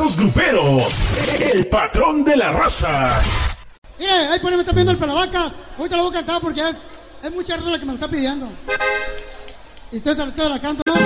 los gruperos, el patrón de la raza. Mire, ahí por ahí me está pidiendo el Pelavacas. Ahorita lo voy a cantar porque es mucha raza la que me lo está pidiendo. Y usted la canto, ¿no?